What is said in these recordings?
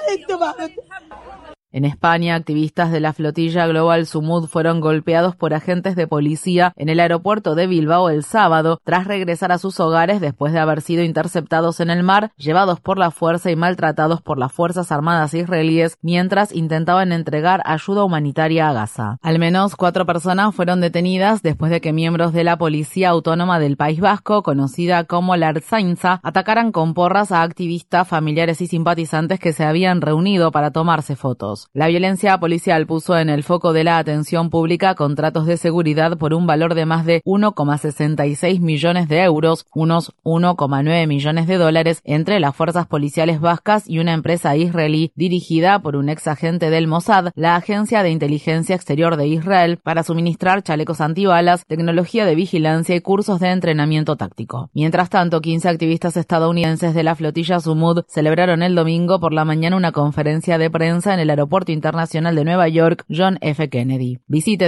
En España, activistas de la flotilla Global Sumud fueron golpeados por agentes de policía en el aeropuerto de Bilbao el sábado, tras regresar a sus hogares después de haber sido interceptados en el mar, llevados por la fuerza y maltratados por las Fuerzas Armadas israelíes mientras intentaban entregar ayuda humanitaria a Gaza. Al menos 4 personas fueron detenidas después de que miembros de la Policía Autónoma del País Vasco, conocida como la Ertzaintza, atacaran con porras a activistas, familiares y simpatizantes que se habían reunido para tomarse fotos. La violencia policial puso en el foco de la atención pública contratos de seguridad por un valor de más de 1,66 millones de euros, unos 1,9 millones de dólares, entre las fuerzas policiales vascas y una empresa israelí dirigida por un ex agente del Mossad, la agencia de inteligencia exterior de Israel, para suministrar chalecos antibalas, tecnología de vigilancia y cursos de entrenamiento táctico. Mientras tanto, 15 activistas estadounidenses de la flotilla Sumud celebraron el domingo por la mañana una conferencia de prensa en el Aeropuerto Internacional de Nueva York, John F. Kennedy. Visite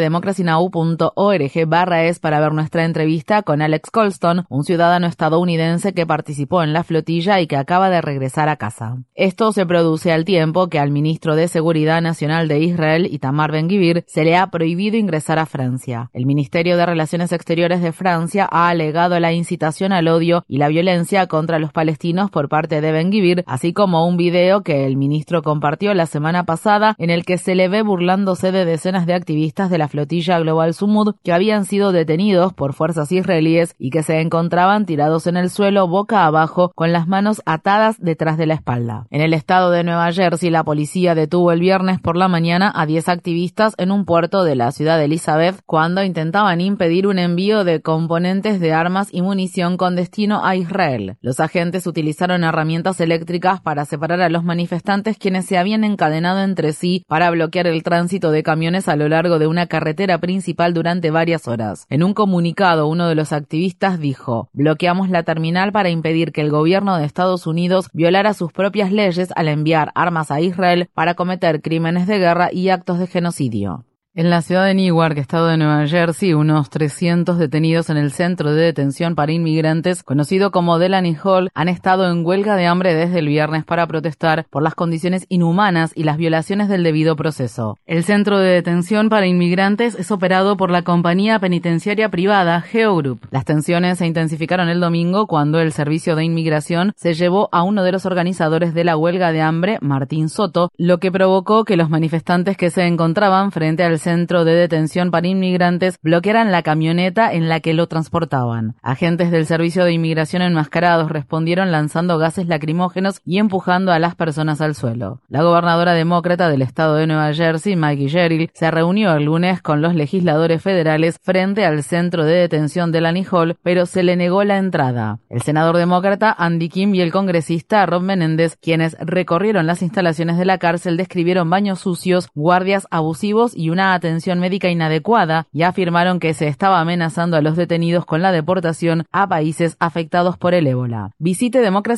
democracynow.org/es para ver nuestra entrevista con Alex Colston, un ciudadano estadounidense que participó en la flotilla y que acaba de regresar a casa. Esto se produce al tiempo que al ministro de Seguridad Nacional de Israel, Itamar Ben-Gvir, se le ha prohibido ingresar a Francia. El Ministerio de Relaciones Exteriores de Francia ha alegado la incitación al odio y la violencia contra los palestinos por parte de Ben-Gvir, así como un video que el ministro compartió la semana pasada en el que se le ve burlándose de decenas de activistas de la flotilla Global Sumud que habían sido detenidos por fuerzas israelíes y que se encontraban tirados en el suelo boca abajo con las manos atadas detrás de la espalda. En el estado de Nueva Jersey, la policía detuvo el viernes por la mañana a 10 activistas en un puerto de la ciudad de Elizabeth cuando intentaban impedir un envío de componentes de armas y munición con destino a Israel. Los agentes utilizaron herramientas eléctricas para separar a los manifestantes, quienes se habían encadenado entre sí para bloquear el tránsito de camiones a lo largo de una carretera principal durante varias horas. En un comunicado, uno de los activistas dijo: "Bloqueamos la terminal para impedir que el gobierno de Estados Unidos violara sus propias leyes al enviar armas a Israel para cometer crímenes de guerra y actos de genocidio". En la ciudad de Newark, estado de Nueva Jersey, unos 300 detenidos en el centro de detención para inmigrantes, conocido como Delaney Hall, han estado en huelga de hambre desde el viernes para protestar por las condiciones inhumanas y las violaciones del debido proceso. El centro de detención para inmigrantes es operado por la compañía penitenciaria privada Geo Group. Las tensiones se intensificaron el domingo cuando el Servicio de Inmigración se llevó a uno de los organizadores de la huelga de hambre, Martín Soto, lo que provocó que los manifestantes que se encontraban frente al centro de detención para inmigrantes bloquearan la camioneta en la que lo transportaban. Agentes del Servicio de Inmigración enmascarados respondieron lanzando gases lacrimógenos y empujando a las personas al suelo. La gobernadora demócrata del estado de Nueva Jersey, Maggie Sherrill, se reunió el lunes con los legisladores federales frente al centro de detención de Delaney Hall, pero se le negó la entrada. El senador demócrata Andy Kim y el congresista Rob Menéndez, quienes recorrieron las instalaciones de la cárcel, describieron baños sucios, guardias abusivos y una atención médica inadecuada, y afirmaron que se estaba amenazando a los detenidos con la deportación a países afectados por el ébola. Visite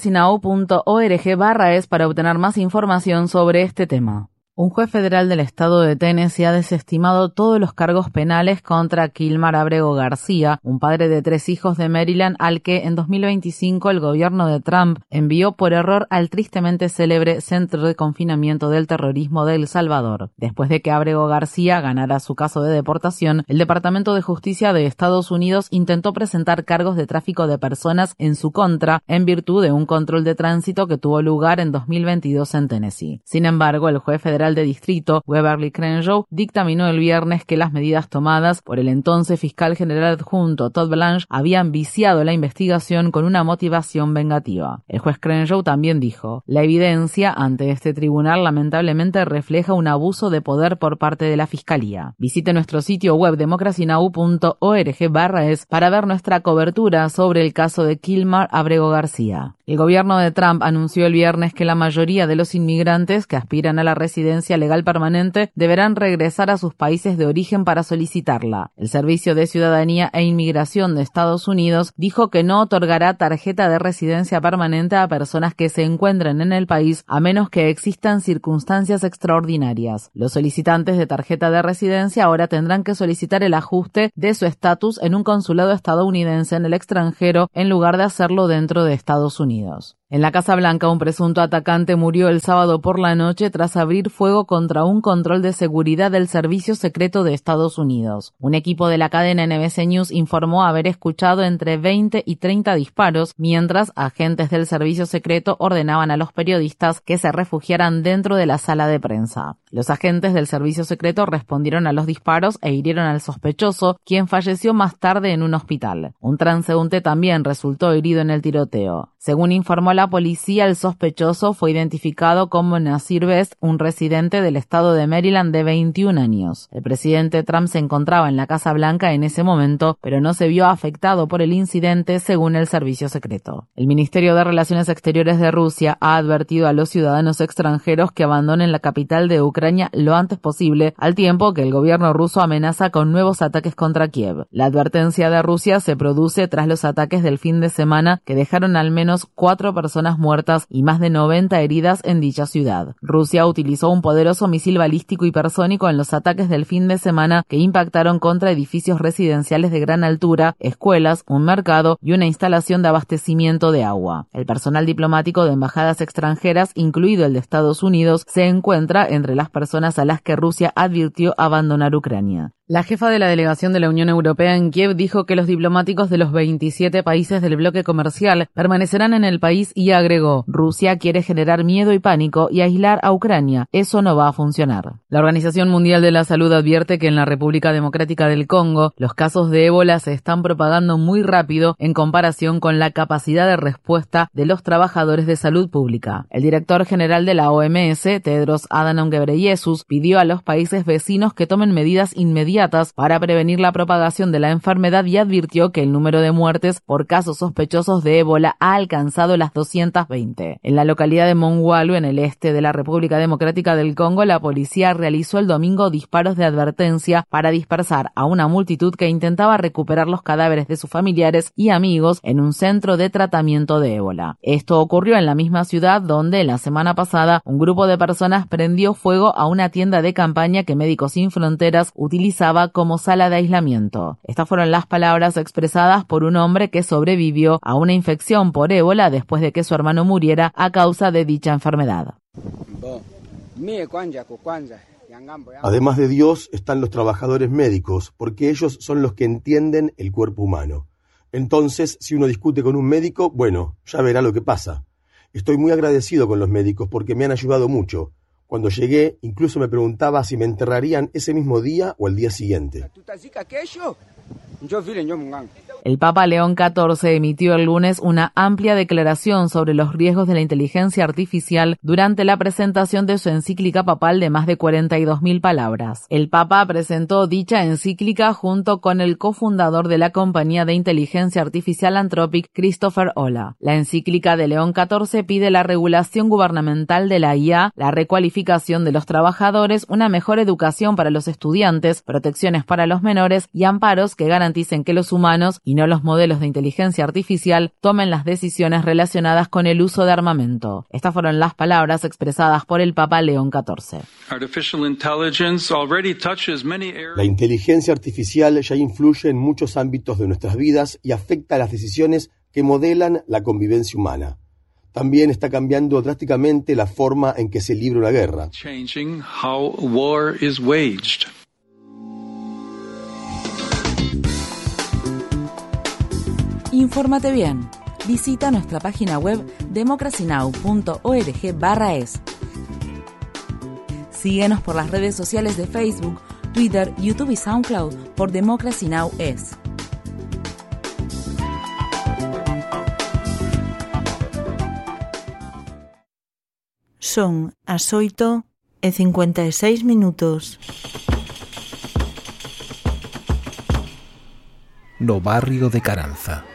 democracynow.org/es para obtener más información sobre este tema. Un juez federal del estado de Tennessee ha desestimado todos los cargos penales contra Kilmar Abrego García, un padre de 3 hijos de Maryland al que en 2025 el gobierno de Trump envió por error al tristemente célebre Centro de Confinamiento del Terrorismo de El Salvador. Después de que Abrego García ganara su caso de deportación, el Departamento de Justicia de Estados Unidos intentó presentar cargos de tráfico de personas en su contra en virtud de un control de tránsito que tuvo lugar en 2022 en Tennessee. Sin embargo, el juez federal de distrito, Beverly Crenshaw, dictaminó el viernes que las medidas tomadas por el entonces fiscal general adjunto Todd Blanche habían viciado la investigación con una motivación vengativa. El juez Crenshaw también dijo: "La evidencia ante este tribunal lamentablemente refleja un abuso de poder por parte de la fiscalía". Visite nuestro sitio web democracynow.org/es para ver nuestra cobertura sobre el caso de Kilmar Abrego García. El gobierno de Trump anunció el viernes que la mayoría de los inmigrantes que aspiran a la residencia legal permanente deberán regresar a sus países de origen para solicitarla. El Servicio de Ciudadanía e Inmigración de Estados Unidos dijo que no otorgará tarjeta de residencia permanente a personas que se encuentren en el país a menos que existan circunstancias extraordinarias. Los solicitantes de tarjeta de residencia ahora tendrán que solicitar el ajuste de su estatus en un consulado estadounidense en el extranjero en lugar de hacerlo dentro de Estados Unidos. En la Casa Blanca, un presunto atacante murió el sábado por la noche tras abrir fuego contra un control de seguridad del Servicio Secreto de Estados Unidos. Un equipo de la cadena NBC News informó haber escuchado entre 20 y 30 disparos, mientras agentes del Servicio Secreto ordenaban a los periodistas que se refugiaran dentro de la sala de prensa. Los agentes del Servicio Secreto respondieron a los disparos e hirieron al sospechoso, quien falleció más tarde en un hospital. Un transeúnte también resultó herido en el tiroteo. Según informó la policía, el sospechoso fue identificado como Nasir Best, un residente del estado de Maryland de 21 años. El presidente Trump se encontraba en la Casa Blanca en ese momento, pero no se vio afectado por el incidente, según el Servicio Secreto. El Ministerio de Relaciones Exteriores de Rusia ha advertido a los ciudadanos extranjeros que abandonen la capital de Ucrania lo antes posible, al tiempo que el gobierno ruso amenaza con nuevos ataques contra Kiev. La advertencia de Rusia se produce tras los ataques del fin de semana que dejaron al menos 4 personas muertas y más de 90 heridas en dicha ciudad. Rusia utilizó un poderoso misil balístico hipersónico en los ataques del fin de semana que impactaron contra edificios residenciales de gran altura, escuelas, un mercado y una instalación de abastecimiento de agua. El personal diplomático de embajadas extranjeras, incluido el de Estados Unidos, se encuentra entre las personas a las que Rusia advirtió abandonar Ucrania. La jefa de la delegación de la Unión Europea en Kiev dijo que los diplomáticos de los 27 países del bloque comercial permanecerán en el país y agregó: Rusia quiere generar miedo y pánico y aislar a Ucrania. Eso no va a funcionar. La Organización Mundial de la Salud advierte que en la República Democrática del Congo los casos de ébola se están propagando muy rápido en comparación con la capacidad de respuesta de los trabajadores de salud pública. El director general de la OMS, Tedros Adhanom Ghebreyesus, pidió a los países vecinos que tomen medidas inmediatas para prevenir la propagación de la enfermedad y advirtió que el número de muertes por casos sospechosos de ébola ha alcanzado las 220. En la localidad de Mongualu, en el este de la República Democrática del Congo, la policía realizó el domingo disparos de advertencia para dispersar a una multitud que intentaba recuperar los cadáveres de sus familiares y amigos en un centro de tratamiento de ébola. Esto ocurrió en la misma ciudad donde la semana pasada un grupo de personas prendió fuego a una tienda de campaña que Médicos Sin Fronteras utilizaba como sala de aislamiento. Estas fueron las palabras expresadas por un hombre que sobrevivió a una infección por ébola después de que su hermano muriera a causa de dicha enfermedad. Además de Dios están los trabajadores médicos, porque ellos son los que entienden el cuerpo humano. Entonces, si uno discute con un médico, bueno, ya verá lo que pasa. Estoy muy agradecido con los médicos porque me han ayudado mucho. Cuando llegué, incluso me preguntaba si me enterrarían ese mismo día o al día siguiente. El Papa León XIV emitió el lunes una amplia declaración sobre los riesgos de la inteligencia artificial durante la presentación de su encíclica papal de más de 42.000 palabras. El Papa presentó dicha encíclica junto con el cofundador de la compañía de inteligencia artificial Anthropic, Christopher Olah. La encíclica de León XIV pide la regulación gubernamental de la IA, la recualificación de los trabajadores, una mejor educación para los estudiantes, protecciones para los menores y amparos que garanticen que los humanos y no los modelos de inteligencia artificial tomen las decisiones relacionadas con el uso de armamento. Estas fueron las palabras expresadas por el Papa León XIV. La inteligencia artificial ya influye en muchos ámbitos de nuestras vidas y afecta a las decisiones que modelan la convivencia humana. También está cambiando drásticamente la forma en que se libra una guerra. Infórmate bien. Visita nuestra página web democracynow.org/es. Síguenos por las redes sociales de Facebook, Twitter, YouTube y SoundCloud por Democracy Now! Es. Son as 8:56. No barrio de Caranza.